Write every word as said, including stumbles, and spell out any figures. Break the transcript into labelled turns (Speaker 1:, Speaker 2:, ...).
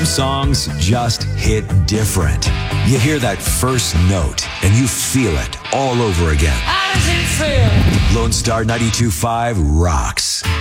Speaker 1: Songs just hit different. You hear that first note and you feel it all over again.
Speaker 2: How does it feel?
Speaker 1: Lone Star ninety-two point five rocks.